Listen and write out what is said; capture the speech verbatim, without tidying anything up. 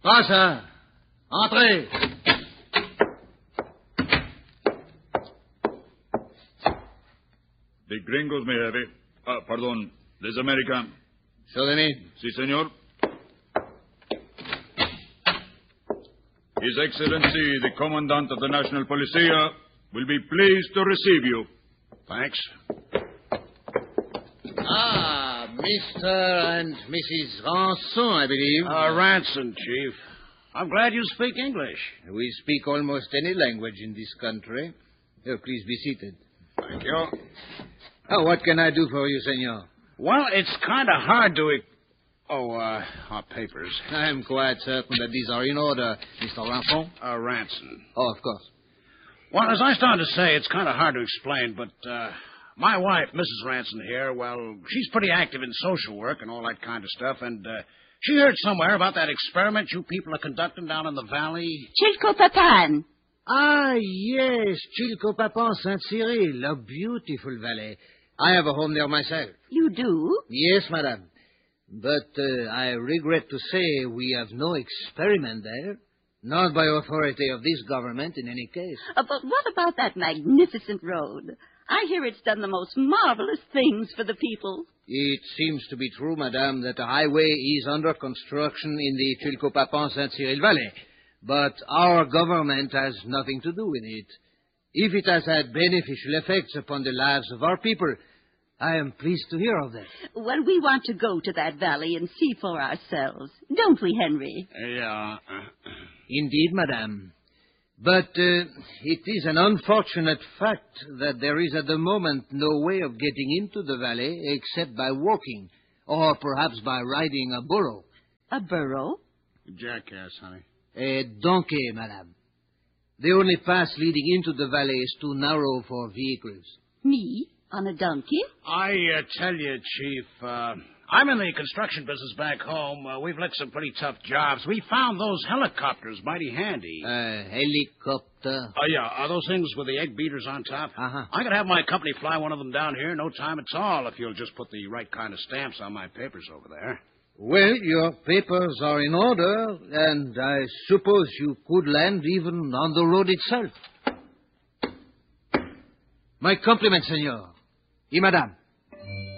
Passa. Entrez. The gringos, mi jefe. Ah, pardon, les American. Show them in. Si, senor. His Excellency, the Commandant of the National Policia, will be pleased to receive you. Thanks. Ah, Mister and Missus Ranson, I believe. Uh, Ranson, Chief. I'm glad you speak English. We speak almost any language in this country. Oh, please be seated. Thank you. Oh, what can I do for you, senor? Well, it's kind of hard to... Oh, uh, our papers. I'm quite certain that these are in order, Mister Ranson. Uh, Ranson. Oh, of course. Well, as I started to say, it's kind of hard to explain, but uh, my wife, Missus Ranson here, well, she's pretty active in social work and all that kind of stuff, and uh, she heard somewhere about that experiment you people are conducting down in the valley. Chilcopapan. Ah, yes, Chilcopapan, Saint-Cyril, a beautiful valley. I have a home there myself. You do? Yes, madame. But uh, I regret to say we have no experiment there. Not by authority of this government, in any case. Uh, but what about that magnificent road? I hear it's done the most marvelous things for the people. It seems to be true, madame, that a highway is under construction in the Chilcopapan-Saint-Cyril Valley. But our government has nothing to do with it. If it has had beneficial effects upon the lives of our people, I am pleased to hear of that. Well, we want to go to that valley and see for ourselves. Don't we, Henry? Yeah. Indeed, madame. But uh, it is an unfortunate fact that there is at the moment no way of getting into the valley except by walking, or perhaps by riding a burro. A burro? Jackass, honey. A donkey, madame. The only path leading into the valley is too narrow for vehicles. Me? On a donkey? I uh, tell you, Chief, uh, I'm in the construction business back home. Uh, we've licked some pretty tough jobs. We found those helicopters mighty handy. Uh, helicopter? Oh, yeah. Are those things with the egg beaters on top? Uh-huh. I could have my company fly one of them down here in no time at all if you'll just put the right kind of stamps on my papers over there. Well, your papers are in order, and I suppose you could land even on the road itself. My compliments, senor. Y madame.